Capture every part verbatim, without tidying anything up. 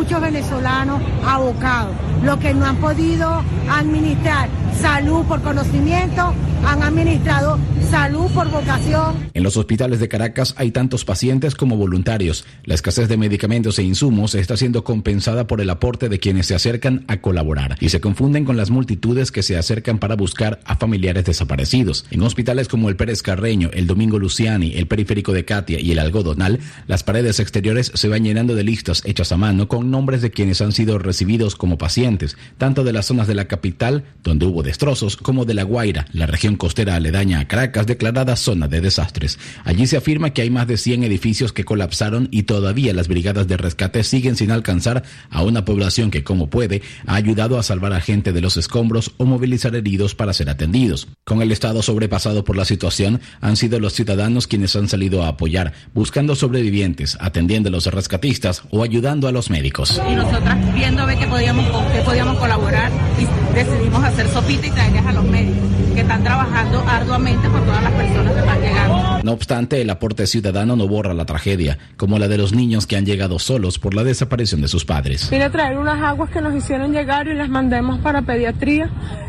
muchos venezolanos abocados, los que no han podido administrar salud por conocimiento, han administrado salud por vocación. En los hospitales de Caracas hay tantos pacientes como voluntarios. La escasez de medicamentos e insumos está siendo compensada por el aporte de quienes se acercan a colaborar y se confunden con las multitudes que se acercan para buscar a familiares desaparecidos. En hospitales como el Pérez Carreño, el Domingo Luciani, el Periférico de Catia y el Algodonal, las paredes exteriores se van llenando de listas hechas a mano con nombres de quienes han sido recibidos como pacientes, tanto de las zonas de la capital, donde hubo destrozos, como de La Guaira, la región costera aledaña a Caracas, declarada zona de desastres. Allí se afirma que hay más de cien edificios que colapsaron y todavía las brigadas de rescate siguen sin alcanzar a una población que, como puede, ha ayudado a salvar a gente de los escombros o movilizar heridos para ser atendidos. Con el Estado sobrepasado por la situación, han sido los ciudadanos quienes han salido a apoyar, buscando sobrevivientes, atendiendo a los rescatistas o ayudando a los médicos. Y nosotras viendo que podíamos, que podíamos colaborar y decidimos hacer sopita y traerles a los médicos que están trabajando arduamente por todas las personas que están llegando. No obstante, el aporte ciudadano no borra la tragedia, como la de los niños que han llegado solos por la desaparición de sus padres. Vine a traer unas aguas que nos hicieron llegar y las mandemos para pediatría.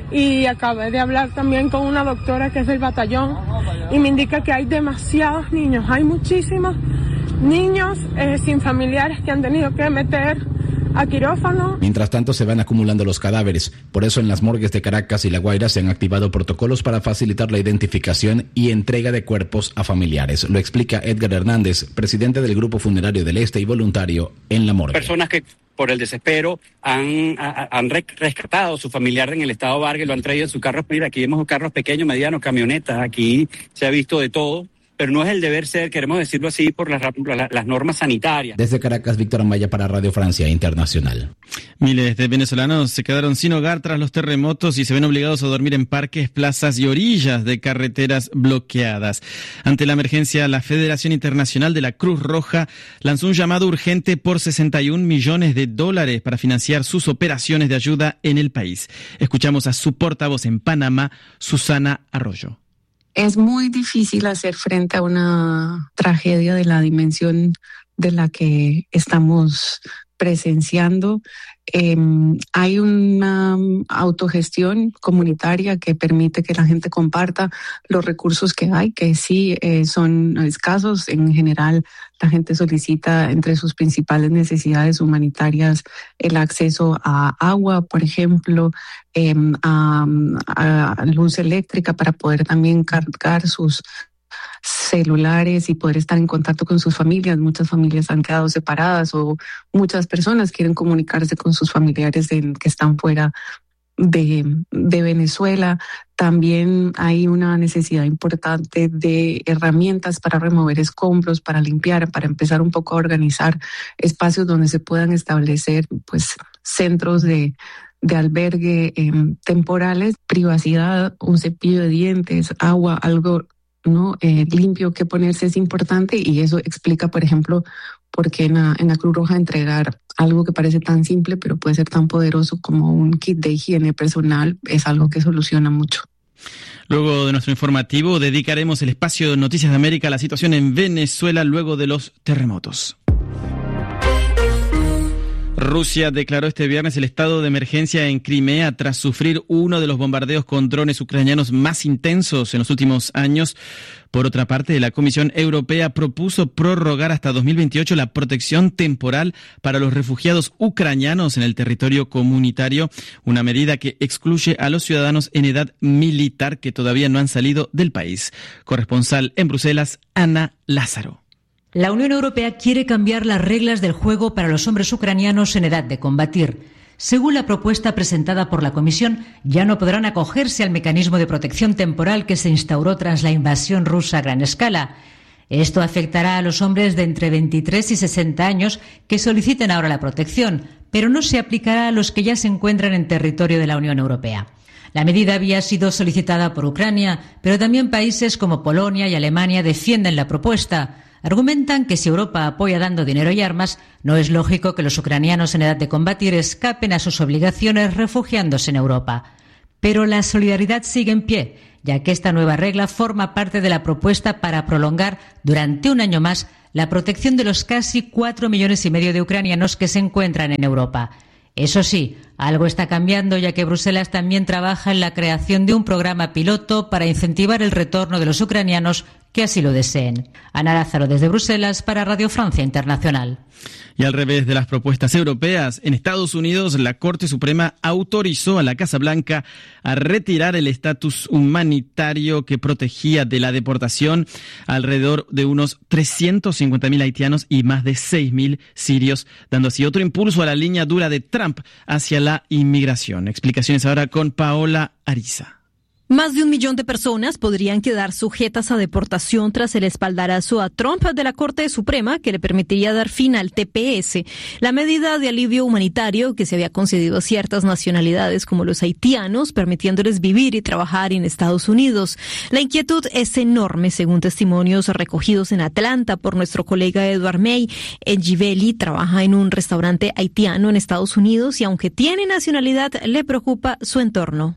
Y acabé de hablar también con una doctora que es del batallón y me indica que hay demasiados niños, hay muchísimos niños eh, sin familiares que han tenido que meter a quirófano. Mientras tanto se van acumulando los cadáveres, por eso en las morgues de Caracas y La Guaira se han activado protocolos para facilitar la identificación y entrega de cuerpos a familiares. Lo explica Edgar Hernández, presidente del Grupo Funerario del Este y voluntario en la morgue. Personas que por el desespero han, han rescatado a su familiar en el estado Vargas, lo han traído en sus carros. Mira, aquí vemos carros pequeños, medianos, camionetas, aquí se ha visto de todo. Pero no es el deber ser, queremos decirlo así, por las, las normas sanitarias. Desde Caracas, Víctor Amaya para Radio Francia Internacional. Miles de venezolanos se quedaron sin hogar tras los terremotos y se ven obligados a dormir en parques, plazas y orillas de carreteras bloqueadas. Ante la emergencia, la Federación Internacional de la Cruz Roja lanzó un llamado urgente por sesenta y un millones de dólares para financiar sus operaciones de ayuda en el país. Escuchamos a su portavoz en Panamá, Susana Arroyo. Es muy difícil hacer frente a una tragedia de la dimensión de la que estamos presenciando. Eh, hay una autogestión comunitaria que permite que la gente comparta los recursos que hay, que sí eh, son escasos. En general, la gente solicita entre sus principales necesidades humanitarias el acceso a agua, por ejemplo, eh, a, a luz eléctrica para poder también cargar sus celulares y poder estar en contacto con sus familias. Muchas familias han quedado separadas o muchas personas quieren comunicarse con sus familiares de, que están fuera de, de Venezuela. También hay una necesidad importante de herramientas para remover escombros, para limpiar, para empezar un poco a organizar espacios donde se puedan establecer pues centros de de albergue eh, temporales, privacidad, un cepillo de dientes, agua, algo no eh, limpio que ponerse es importante, y eso explica, por ejemplo, por qué en la, en la Cruz Roja entregar algo que parece tan simple pero puede ser tan poderoso como un kit de higiene personal es algo que soluciona mucho. Luego de nuestro informativo dedicaremos el espacio de Noticias de América a la situación en Venezuela luego de los terremotos. Rusia declaró este viernes el estado de emergencia en Crimea tras sufrir uno de los bombardeos con drones ucranianos más intensos en los últimos años. Por otra parte, la Comisión Europea propuso prorrogar hasta dos mil veintiocho la protección temporal para los refugiados ucranianos en el territorio comunitario, una medida que excluye a los ciudadanos en edad militar que todavía no han salido del país. Corresponsal en Bruselas, Ana Lázaro. La Unión Europea quiere cambiar las reglas del juego para los hombres ucranianos en edad de combatir. Según la propuesta presentada por la Comisión, ya no podrán acogerse al mecanismo de protección temporal que se instauró tras la invasión rusa a gran escala. Esto afectará a los hombres de entre veintitrés y sesenta años que soliciten ahora la protección, pero no se aplicará a los que ya se encuentran en territorio de la Unión Europea. La medida había sido solicitada por Ucrania, pero también países como Polonia y Alemania defienden la propuesta. Argumentan que si Europa apoya dando dinero y armas, no es lógico que los ucranianos en edad de combatir escapen a sus obligaciones refugiándose en Europa. Pero la solidaridad sigue en pie, ya que esta nueva regla forma parte de la propuesta para prolongar durante un año más la protección de los casi cuatro millones y medio de ucranianos que se encuentran en Europa. Eso sí, algo está cambiando, ya que Bruselas también trabaja en la creación de un programa piloto para incentivar el retorno de los ucranianos que así lo deseen. Ana Lázaro desde Bruselas para Radio Francia Internacional. Y al revés de las propuestas europeas, en Estados Unidos la Corte Suprema autorizó a la Casa Blanca a retirar el estatus humanitario que protegía de la deportación alrededor de unos trescientos cincuenta mil haitianos y más de seis mil sirios, dando así otro impulso a la línea dura de Trump hacia la inmigración. Explicaciones ahora con Paola Ariza. Más de un millón de personas podrían quedar sujetas a deportación tras el espaldarazo a Trump de la Corte Suprema que le permitiría dar fin al T P S, la medida de alivio humanitario que se había concedido a ciertas nacionalidades como los haitianos, permitiéndoles vivir y trabajar en Estados Unidos. La inquietud es enorme, según testimonios recogidos en Atlanta por nuestro colega Edward May. Edgiveli trabaja en un restaurante haitiano en Estados Unidos y aunque tiene nacionalidad, le preocupa su entorno.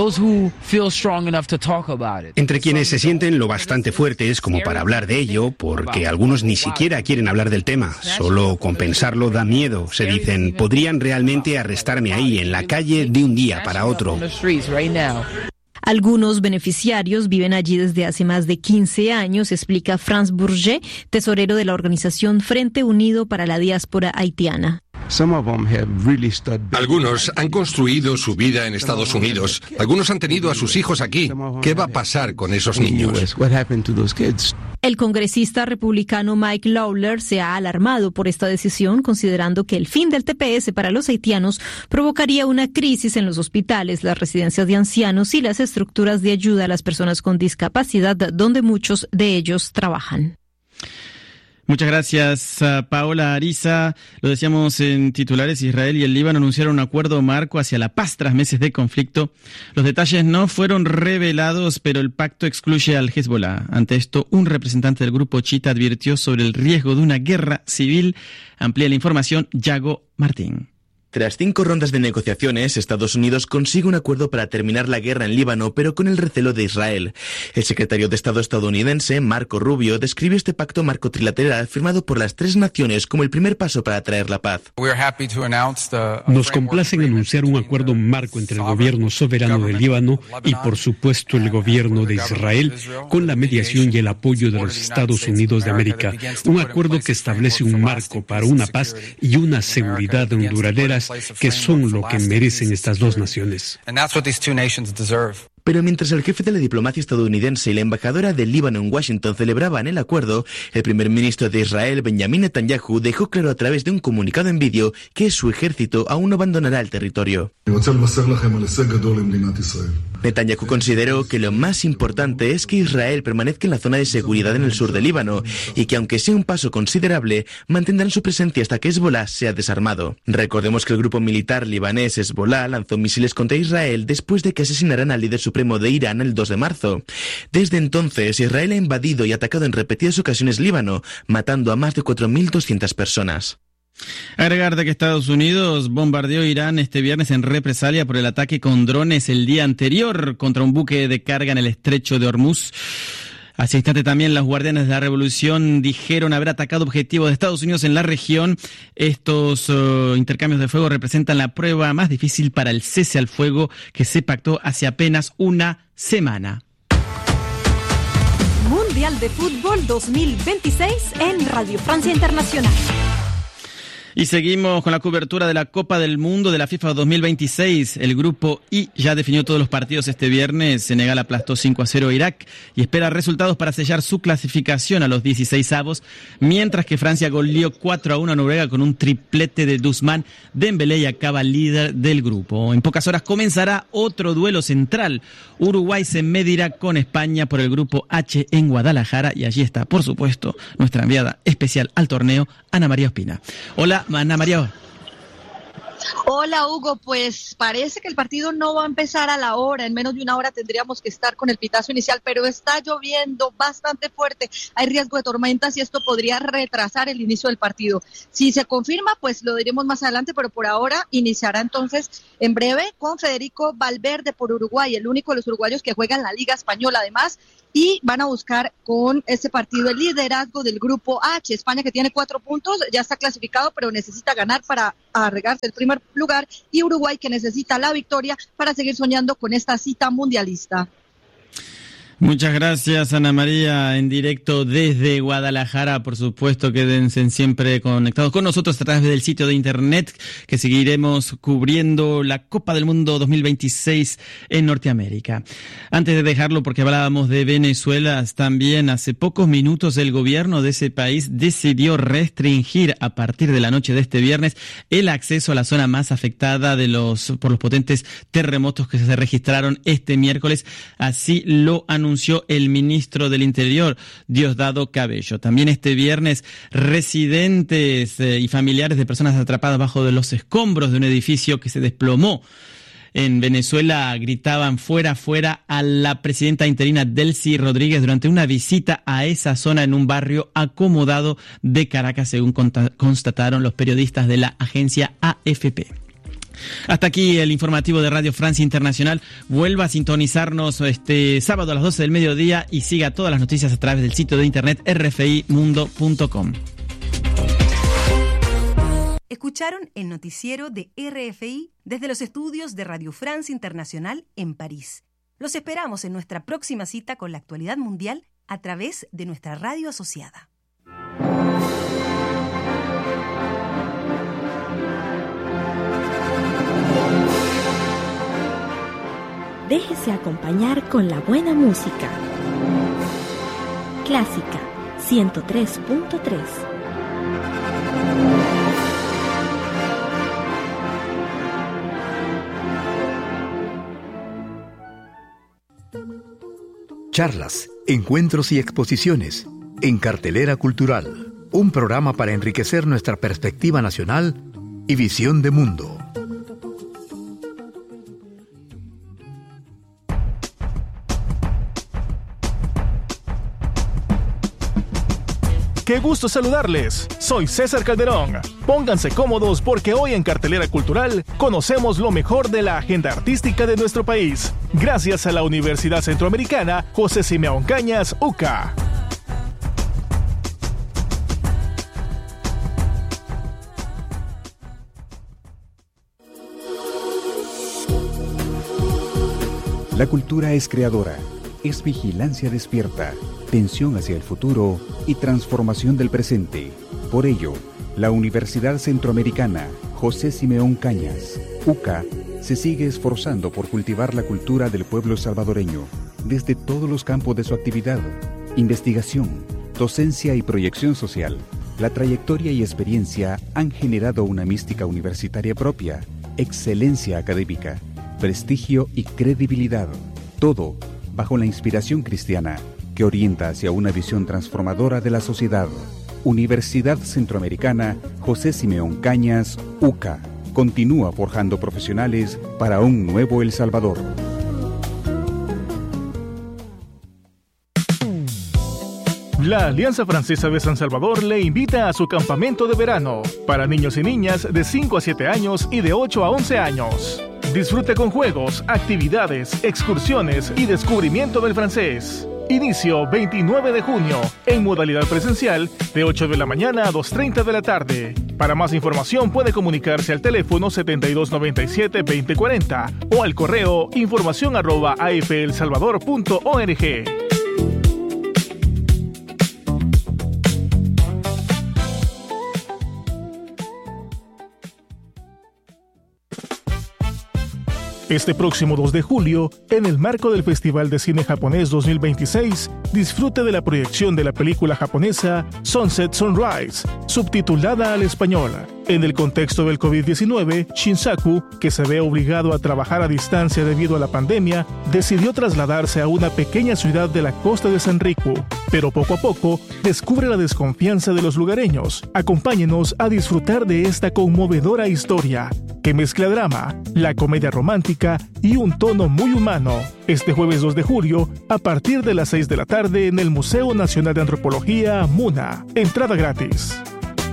Entre quienes se sienten lo bastante fuertes como para hablar de ello, porque algunos ni siquiera quieren hablar del tema, solo con pensarlo da miedo. Se dicen, podrían realmente arrestarme ahí, en la calle, de un día para otro. Algunos beneficiarios viven allí desde hace más de quince años, explica Franz Bourget, tesorero de la organización Frente Unido para la Diáspora Haitiana. Algunos han construido su vida en Estados Unidos. Algunos han tenido a sus hijos aquí. ¿Qué va a pasar con esos niños? El congresista republicano Mike Lawler se ha alarmado por esta decisión, considerando que el fin del T P S para los haitianos provocaría una crisis en los hospitales, las residencias de ancianos y las estructuras de ayuda a las personas con discapacidad, donde muchos de ellos trabajan. Muchas gracias, Paola Ariza. Lo decíamos en titulares, Israel y el Líbano anunciaron un acuerdo marco hacia la paz tras meses de conflicto. Los detalles no fueron revelados, pero el pacto excluye al Hezbollah. Ante esto, un representante del grupo chiita advirtió sobre el riesgo de una guerra civil. Amplía la información, Yago Martín. Tras cinco rondas de negociaciones, Estados Unidos consigue un acuerdo para terminar la guerra en Líbano, pero con el recelo de Israel. El secretario de Estado estadounidense, Marco Rubio, describe este pacto marco trilateral firmado por las tres naciones como el primer paso para traer la paz. Nos complace en anunciar un acuerdo marco entre el gobierno soberano de Líbano y, por supuesto, el gobierno de Israel, con la mediación y el apoyo de los Estados Unidos de América. Un acuerdo que establece un marco para una paz y una seguridad duradera que son lo que merecen estas dos naciones. Pero mientras el jefe de la diplomacia estadounidense y la embajadora del Líbano en Washington celebraban el acuerdo, el primer ministro de Israel, Benjamin Netanyahu, dejó claro a través de un comunicado en vídeo que su ejército aún no abandonará el territorio. Netanyahu consideró que lo más importante es que Israel permanezca en la zona de seguridad en el sur del Líbano y que, aunque sea un paso considerable, mantendrán su presencia hasta que Hezbollah sea desarmado. Recordemos que el grupo militar libanés Hezbollah lanzó misiles contra Israel después de que asesinaran al líder supremo de Irán el dos de marzo. Desde entonces, Israel ha invadido y atacado en repetidas ocasiones Líbano, matando a más de cuatro mil doscientas personas. Agregar de que Estados Unidos bombardeó Irán este viernes en represalia por el ataque con drones el día anterior contra un buque de carga en el estrecho de Hormuz. Hace instante también los guardianes de la revolución dijeron haber atacado objetivos de Estados Unidos en la región. Estos uh, intercambios de fuego representan la prueba más difícil para el cese al fuego que se pactó hace apenas una semana. Mundial de Fútbol dos mil veintiséis en Radio Francia Internacional. Y seguimos con la cobertura de la Copa del Mundo de la FIFA dos mil veintiséis. El grupo I ya definió todos los partidos este viernes. Senegal aplastó cinco a cero a Irak y espera resultados para sellar su clasificación a los dieciseisavos, mientras que Francia goleó cuatro a uno a Noruega con un triplete de Ousmane Dembélé y acaba líder del grupo. En pocas horas comenzará otro duelo central. Uruguay se medirá con España por el grupo H en Guadalajara y allí está, por supuesto, nuestra enviada especial al torneo, Ana María Ospina. Hola, Ana María. Hola Hugo, pues parece que el partido no va a empezar a la hora, en menos de una hora tendríamos que estar con el pitazo inicial, pero está lloviendo bastante fuerte, hay riesgo de tormentas y esto podría retrasar el inicio del partido. Si se confirma, pues lo diremos más adelante, pero por ahora iniciará entonces en breve con Federico Valverde por Uruguay, el único de los uruguayos que juega en la Liga Española. Además, y van a buscar con ese partido el liderazgo del grupo H. España, que tiene cuatro puntos, ya está clasificado, pero necesita ganar para arregarse el primer lugar, y Uruguay, que necesita la victoria para seguir soñando con esta cita mundialista. Muchas gracias, Ana María, en directo desde Guadalajara. Por supuesto, quédense siempre conectados con nosotros a través del sitio de internet, que seguiremos cubriendo la Copa del Mundo dos mil veintiséis en Norteamérica. Antes de dejarlo, porque hablábamos de Venezuela, también hace pocos minutos el gobierno de ese país decidió restringir a partir de la noche de este viernes el acceso a la zona más afectada de los por los potentes terremotos que se registraron este miércoles. Así lo anunció anunció el ministro del Interior, Diosdado Cabello. También este viernes, residentes eh, y familiares de personas atrapadas bajo de los escombros de un edificio que se desplomó en Venezuela gritaban fuera, fuera a la presidenta interina Delcy Rodríguez durante una visita a esa zona en un barrio acomodado de Caracas, según constataron los periodistas de la agencia A F P. Hasta aquí el informativo de Radio Francia Internacional. Vuelva a sintonizarnos este sábado a las doce del mediodía y siga todas las noticias a través del sitio de internet r f i mundo punto com. Escucharon el noticiero de R F I desde los estudios de Radio France Internacional en París. Los esperamos en nuestra próxima cita con la actualidad mundial a través de nuestra radio asociada. Déjese acompañar con la buena música. Clásica ciento tres punto tres. Charlas, encuentros y exposiciones en Cartelera Cultural, un programa para enriquecer nuestra perspectiva nacional y visión de mundo. ¡Qué gusto saludarles! Soy César Calderón. Pónganse cómodos porque hoy en Cartelera Cultural conocemos lo mejor de la agenda artística de nuestro país, gracias a la Universidad Centroamericana José Simeón Cañas, U C A. La cultura es creadora, es vigilancia despierta, tensión hacia el futuro y transformación del presente. Por ello, la Universidad Centroamericana José Simeón Cañas, U C A, se sigue esforzando por cultivar la cultura del pueblo salvadoreño desde todos los campos de su actividad: investigación, docencia y proyección social. La trayectoria y experiencia han generado una mística universitaria propia, excelencia académica, prestigio y credibilidad. Todo bajo la inspiración cristiana que orienta hacia una visión transformadora de la sociedad. Universidad Centroamericana José Simeón Cañas, U C A, continúa forjando profesionales para un nuevo El Salvador. La Alianza Francesa de San Salvador le invita a su campamento de verano para niños y niñas de cinco a siete años y de ocho a once años. Disfrute con juegos, actividades, excursiones y descubrimiento del francés. Inicio veintinueve de junio, en modalidad presencial, de ocho de la mañana a dos treinta de la tarde. Para más información puede comunicarse al teléfono setenta y dos noventa y siete veinte cuarenta o al correo información arroba a f el salvador punto org. Este próximo dos de julio, en el marco del Festival de Cine Japonés dos mil veintiséis, disfrute de la proyección de la película japonesa Sunset Sunrise, subtitulada al español. En el contexto del covid diecinueve, Shinsaku, que se ve obligado a trabajar a distancia debido a la pandemia, decidió trasladarse a una pequeña ciudad de la costa de Sanriku, pero poco a poco descubre la desconfianza de los lugareños. Acompáñenos a disfrutar de esta conmovedora historia, que mezcla drama, la comedia romántica y un tono muy humano. Este jueves dos de julio, a partir de las seis de la tarde en el Museo Nacional de Antropología, MUNA. Entrada gratis.